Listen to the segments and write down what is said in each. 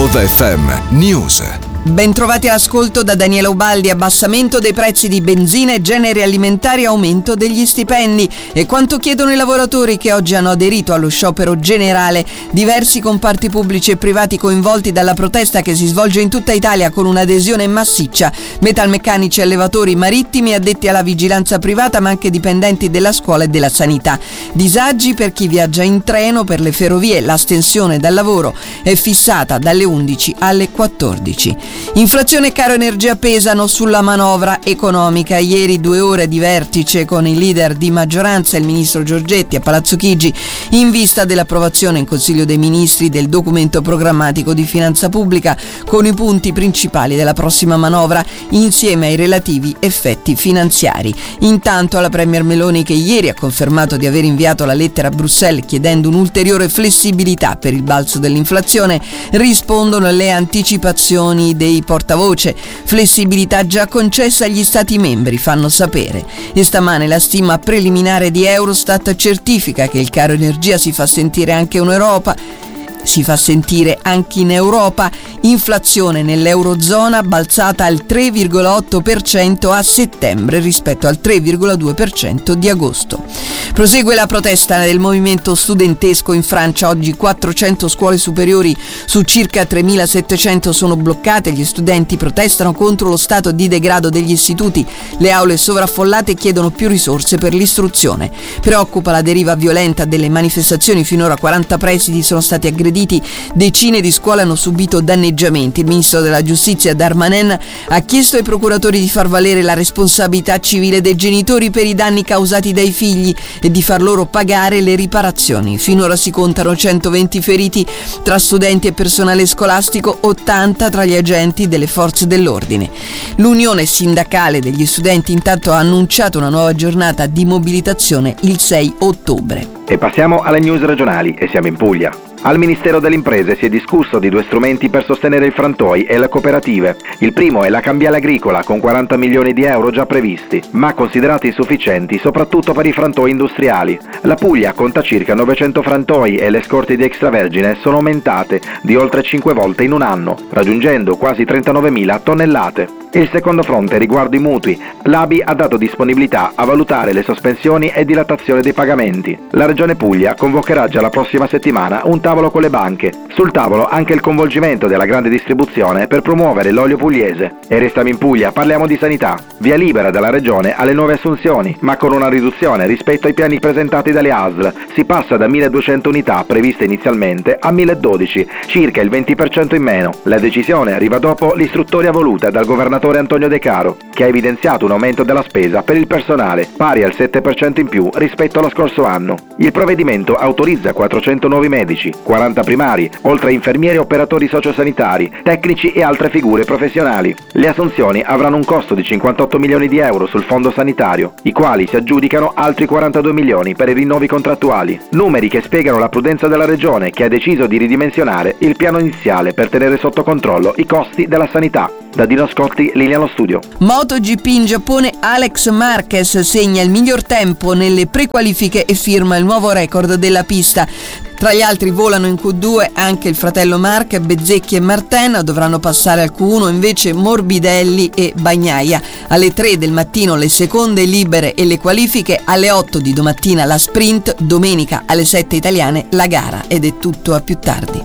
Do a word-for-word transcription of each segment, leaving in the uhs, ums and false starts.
Love F M News. Bentrovati all'ascolto da Daniela Ubaldi. Abbassamento dei prezzi di benzina e generi alimentari, aumento degli stipendi. E quanto chiedono i lavoratori che oggi hanno aderito allo sciopero generale. Diversi comparti pubblici e privati coinvolti dalla protesta che si svolge in tutta Italia con un'adesione massiccia. Metalmeccanici, allevatori marittimi, addetti alla vigilanza privata, ma anche dipendenti della scuola e della sanità. Disagi per chi viaggia in treno, per le ferrovie. L'astensione dal lavoro è fissata dalle undici alle quattordici. Inflazione e caro energia pesano sulla manovra economica. Ieri due ore di vertice con i leader di maggioranza e il ministro Giorgetti a Palazzo Chigi in vista dell'approvazione in Consiglio dei Ministri del documento programmatico di finanza pubblica con i punti principali della prossima manovra insieme ai relativi effetti finanziari. Intanto la Premier Meloni, che ieri ha confermato di aver inviato la lettera a Bruxelles chiedendo un'ulteriore flessibilità per il balzo dell'inflazione, rispondono le anticipazioni dei portavoce. Flessibilità già concessa agli Stati membri, fanno sapere. E stamane la stima preliminare di Eurostat certifica che il caro energia si fa sentire anche in Europa. Si fa sentire anche in Europa. Inflazione nell'Eurozona balzata al tre virgola otto per cento a settembre rispetto al tre virgola due per cento di agosto. Prosegue la protesta del movimento studentesco in Francia. Oggi quattrocento scuole superiori su circa tremilasettecento sono bloccate. Gli studenti protestano contro lo stato di degrado degli istituti. Le aule sovraffollate chiedono più risorse per l'istruzione. Preoccupa la deriva violenta delle manifestazioni. Finora quaranta presidi sono stati aggrediti. Decine di scuole hanno subito danneggiamenti. Il ministro della giustizia Darmanin ha chiesto ai procuratori di far valere la responsabilità civile dei genitori per i danni causati dai figli e di far loro pagare le riparazioni. Finora si contano centoventi feriti tra studenti e personale scolastico, ottanta tra gli agenti delle forze dell'ordine. L'Unione Sindacale degli Studenti intanto ha annunciato una nuova giornata di mobilitazione il sei ottobre. E passiamo alle news regionali e siamo in Puglia. Al Ministero delle Imprese si è discusso di due strumenti per sostenere il frantoi e le cooperative. Il primo è la cambiale agricola con quaranta milioni di euro già previsti, ma considerati insufficienti soprattutto per i frantoi industriali. La Puglia conta circa novecento frantoi e le scorte di extravergine sono aumentate di oltre cinque volte in un anno, raggiungendo quasi trentanovemila tonnellate. Il secondo fronte riguarda i mutui. L'A B I ha dato disponibilità a valutare le sospensioni e dilatazione dei pagamenti. La Regione Puglia convocherà già la prossima settimana un tavolo con le banche. Sul tavolo anche il coinvolgimento della grande distribuzione per promuovere l'olio pugliese. E restiamo in Puglia, parliamo di sanità. Via libera dalla Regione alle nuove assunzioni, ma con una riduzione rispetto ai piani presentati dalle A S L. Si passa da milleduecento unità previste inizialmente a milledodici, circa il venti per cento in meno. La decisione arriva dopo l'istruttoria voluta dal governatore Antonio De Caro, che ha evidenziato un aumento della spesa per il personale pari al sette per cento in più rispetto allo scorso anno. Il provvedimento autorizza quattrocento nuovi medici, quaranta primari, oltre a infermieri e operatori sociosanitari, tecnici e altre figure professionali. Le assunzioni avranno un costo di cinquantotto milioni di euro sul fondo sanitario, i quali si aggiudicano altri quarantadue milioni per i rinnovi contrattuali. Numeri che spiegano la prudenza della Regione, che ha deciso di ridimensionare il piano iniziale per tenere sotto controllo i costi della sanità. Da Dino Scotti, linea allo studio. MotoGP in Giappone, Alex Marquez segna il miglior tempo nelle prequalifiche e firma il nuovo record della pista. Tra gli altri volano in Q due anche il fratello Marc, Bezzecchi e Martin. Dovranno passare al Q uno invece Morbidelli e Bagnaia. Alle tre del mattino le seconde libere e le qualifiche, alle otto di domattina la sprint, domenica alle sette italiane la gara. Ed è tutto, a più tardi.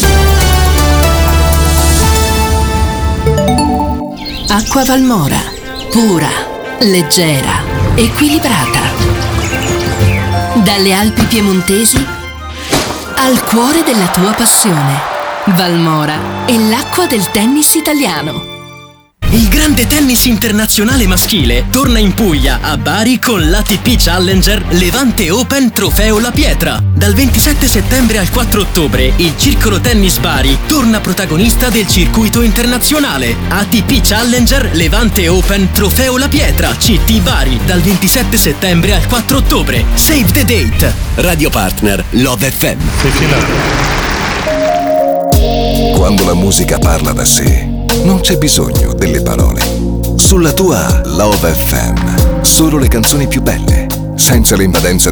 Acqua Valmora, pura, leggera, equilibrata. Dalle Alpi piemontesi al cuore della tua passione. Valmora è l'acqua del tennis italiano. Il grande tennis internazionale maschile torna in Puglia, a Bari, con l'A T P Challenger Levante Open Trofeo La Pietra. Dal ventisette settembre al quattro ottobre, il Circolo Tennis Bari torna protagonista del circuito internazionale. A T P Challenger Levante Open Trofeo La Pietra, C T Bari, dal ventisette settembre al quattro ottobre. Save the date. Radio partner Love F M. Quando la musica parla da sé, non c'è bisogno delle parole. Sulla tua Love F M, solo le canzoni più belle, senza l'invadenza